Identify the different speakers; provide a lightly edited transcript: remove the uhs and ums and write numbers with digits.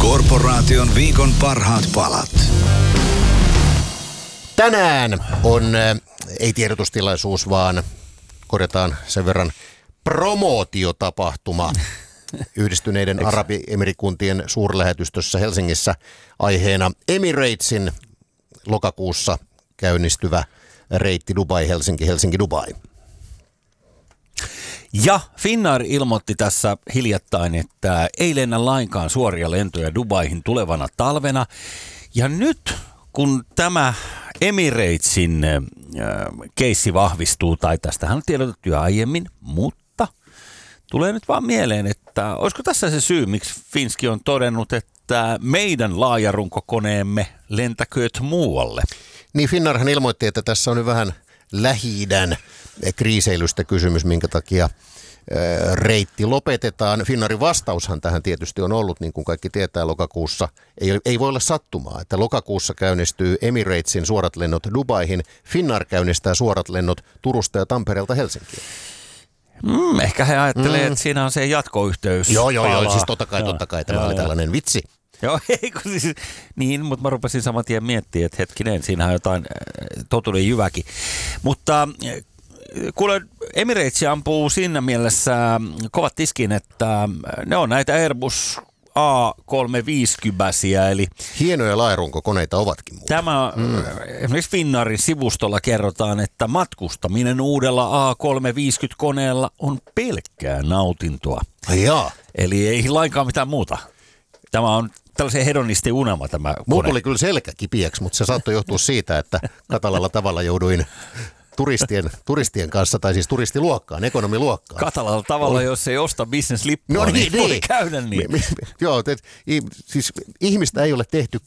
Speaker 1: Korporaation viikon parhaat palat.
Speaker 2: Tänään on, ei tiedotustilaisuus, vaan korjataan sen verran promootiotapahtuma Yhdistyneiden Arabiemirikuntien suurlähetystössä Helsingissä aiheena Emiratesin lokakuussa käynnistyvä reitti Dubai-Helsinki, Helsinki-Dubai.
Speaker 3: Ja Finnair ilmoitti tässä hiljattain, että ei lennä lainkaan suoria lentoja Dubaihin tulevana talvena. Ja nyt kun tämä Emiratesin keissi vahvistuu, tai tästähän on tiedotettu jo aiemmin, mutta tulee nyt vaan mieleen, että olisiko tässä se syy, miksi Finski on todennut, että meidän laajarunkokoneemme lentäkööt muualle.
Speaker 2: Niin, Finnairhan ilmoitti, että tässä on nyt vähän Lähi-idän kriiseilystä kysymys, minkä takia reitti lopetetaan. Finnairin vastaushan tähän tietysti on ollut, niin kuin kaikki tietää, lokakuussa. Ei voi olla sattumaa, että lokakuussa käynnistyy Emiratesin suorat lennot Dubaihin. Finnair käynnistää suorat lennot Turusta ja Tampereelta Helsinkiin.
Speaker 3: Ehkä he ajattelee, että siinä on se jatkoyhteys.
Speaker 2: Joo, siis totta kai tämä oli tällainen vitsi.
Speaker 3: Joo, niin, mutta mä rupesin saman tien miettimään, että hetkinen, siinähän on jotain totuuden jyväkin. Mutta kuule, Emirates ampuu siinä mielessä kovat tiskin, että ne on näitä Airbus A350, eli
Speaker 2: hienoja laajarunkokoneita ovatkin.
Speaker 3: Tämä esimerkiksi Finnairin sivustolla kerrotaan, että matkustaminen uudella A350-koneella on pelkkää nautintoa.
Speaker 2: Jaa.
Speaker 3: Eli ei lainkaan mitään muuta. Tämä on tällaisen hedonistin unelma tämä kone.
Speaker 2: Mulla tuli kyllä selkä kipiäksi, mutta se saattoi johtua siitä, että katalalla tavalla jouduin turistien kanssa, tai siis turistiluokkaan, ekonomiluokkaan.
Speaker 3: Katalalla tavalla, jos ei osta business-lippua, niin voi käydä niin.
Speaker 2: Joo, siis ihmistä ei ole tehty